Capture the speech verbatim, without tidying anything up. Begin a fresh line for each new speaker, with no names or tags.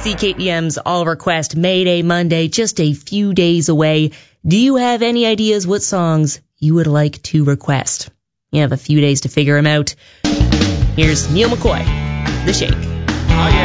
C K E M's All Request Mayday Monday, just a few days away. Do you have any ideas what songs you would like to request? You have a few days to figure them out. Here's Neil McCoy, The Shake.
Oh, yeah.